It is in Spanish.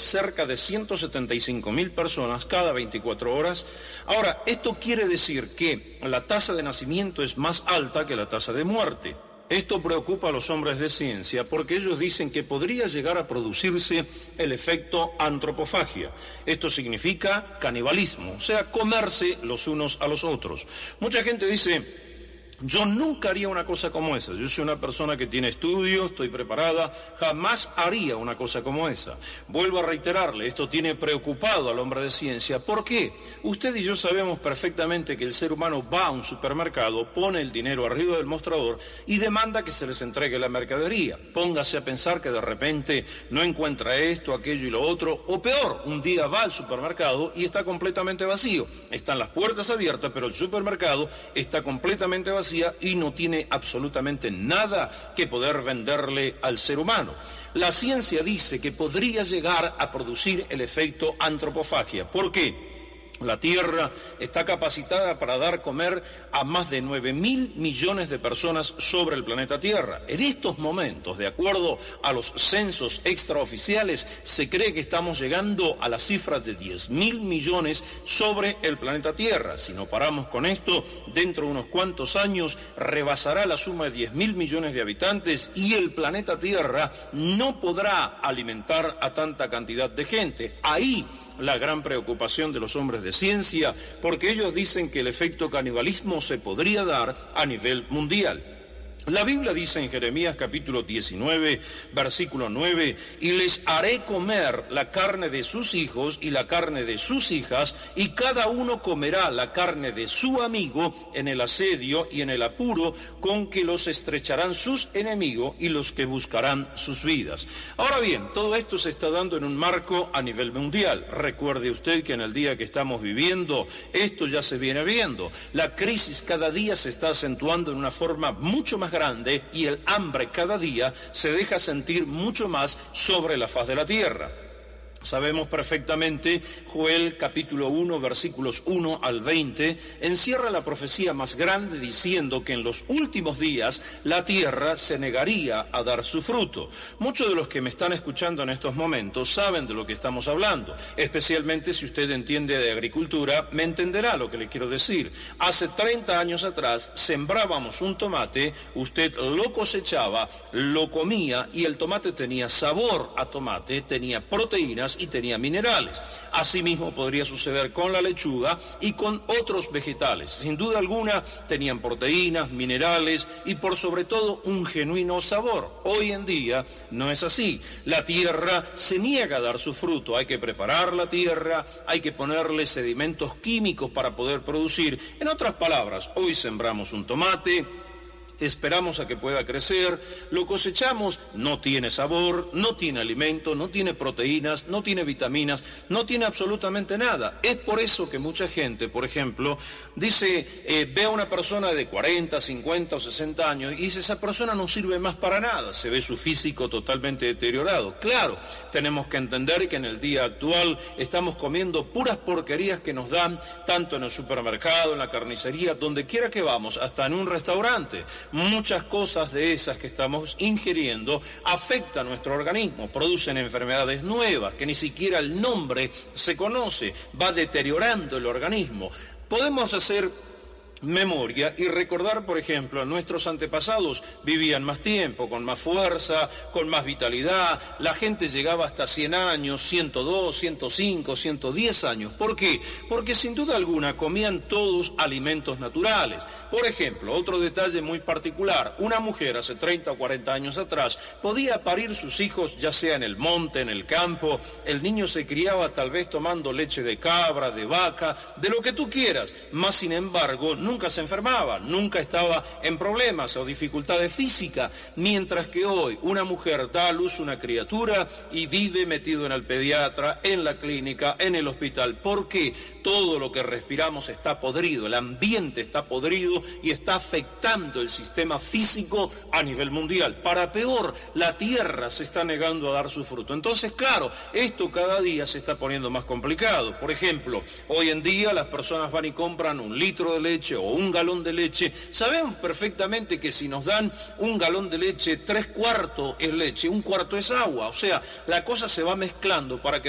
cerca de 175.000 personas cada 24 horas. Ahora, esto quiere decir que la tasa de nacimiento es más alta que la tasa de muerte. Esto preocupa a los hombres de ciencia porque ellos dicen que podría llegar a producirse el efecto antropofagia. Esto significa canibalismo, o sea, comerse los unos a los otros. Mucha gente dice: yo nunca haría una cosa como esa. Yo soy una persona que tiene estudios, estoy preparada, jamás haría una cosa como esa. Vuelvo a reiterarle, esto tiene preocupado al hombre de ciencia. ¿Por qué? Usted y yo sabemos perfectamente que el ser humano va a un supermercado, pone el dinero arriba del mostrador y demanda que se les entregue la mercadería. Póngase a pensar que de repente no encuentra esto, aquello y lo otro, o peor, un día va al supermercado y está completamente vacío. Están las puertas abiertas, pero el supermercado está completamente vacío y no tiene absolutamente nada que poder venderle al ser humano. La ciencia dice que podría llegar a producir el efecto antropofagia. ¿Por qué? La Tierra está capacitada para dar comer a más de 9.000 millones de personas sobre el planeta Tierra. En estos momentos, de acuerdo a los censos extraoficiales, se cree que estamos llegando a las cifras de 10.000 millones sobre el planeta Tierra. Si no paramos con esto, dentro de unos cuantos años rebasará la suma de 10.000 millones de habitantes y el planeta Tierra no podrá alimentar a tanta cantidad de gente. Ahí la gran preocupación de los hombres de ciencia, porque ellos dicen que el efecto canibalismo se podría dar a nivel mundial. La Biblia dice en Jeremías capítulo 19, versículo 9, y les haré comer la carne de sus hijos y la carne de sus hijas, y cada uno comerá la carne de su amigo en el asedio y en el apuro con que los estrecharán sus enemigos y los que buscarán sus vidas. Ahora bien, todo esto se está dando en un marco a nivel mundial. Recuerde usted que en el día que estamos viviendo, esto ya se viene viendo. La crisis cada día se está acentuando en una forma mucho más grande y el hambre cada día se deja sentir mucho más sobre la faz de la tierra. Sabemos perfectamente, Joel capítulo 1, versículos 1 al 20, encierra la profecía más grande diciendo que en los últimos días la tierra se negaría a dar su fruto. Muchos de los que me están escuchando en estos momentos saben de lo que estamos hablando, especialmente si usted entiende de agricultura, me entenderá lo que le quiero decir. Hace 30 años atrás sembrábamos un tomate, usted lo cosechaba, lo comía y el tomate tenía sabor a tomate, tenía proteínas y tenía minerales. Asimismo podría suceder con la lechuga y con otros vegetales. Sin duda alguna tenían proteínas, minerales y por sobre todo un genuino sabor. Hoy en día no es así. La tierra se niega a dar su fruto. Hay que preparar la tierra, hay que ponerle sedimentos químicos para poder producir. En otras palabras, hoy sembramos un tomate, esperamos a que pueda crecer, lo cosechamos, no tiene sabor, no tiene alimento, no tiene proteínas, no tiene vitaminas, no tiene absolutamente nada. Es por eso que mucha gente, por ejemplo, dice, ve a una persona de 40, 50 o 60 años y dice, esa persona no sirve más para nada, se ve su físico totalmente deteriorado. Claro, tenemos que entender que en el día actual estamos comiendo puras porquerías que nos dan, tanto en el supermercado, en la carnicería, donde quiera que vamos, hasta en un restaurante. Muchas cosas de esas que estamos ingiriendo afectan a nuestro organismo, producen enfermedades nuevas que ni siquiera el nombre se conoce, va deteriorando el organismo. Podemos hacer memoria y recordar, por ejemplo, nuestros antepasados vivían más tiempo, con más fuerza, con más vitalidad, la gente llegaba hasta 100 años, 102, 105, 110 años. ¿Por qué? Porque sin duda alguna comían todos alimentos naturales. Por ejemplo, otro detalle muy particular, una mujer hace 30 o 40 años atrás podía parir sus hijos ya sea en el monte, en el campo, el niño se criaba tal vez tomando leche de cabra, de vaca, de lo que tú quieras, más sin embargo nunca se enfermaba, nunca estaba en problemas o dificultades físicas, mientras que hoy una mujer da a luz una criatura y vive metido en el pediatra, en la clínica, en el hospital. ¿Por qué? Todo lo que respiramos está podrido, el ambiente está podrido y está afectando el sistema físico a nivel mundial. Para peor, la tierra se está negando a dar su fruto. Entonces, claro, esto cada día se está poniendo más complicado. Por ejemplo, hoy en día las personas van y compran 1 litro de leche o 1 galón de leche. Sabemos perfectamente que si nos dan 1 galón de leche, 3/4 es leche, 1/4 es agua. O sea, la cosa se va mezclando para que